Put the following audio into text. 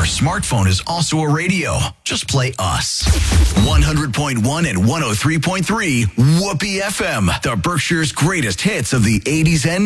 smartphone is also a radio. Just play us. 100.1 and 103.3 Whoopee FM, the Berkshire's greatest hits of the 80s and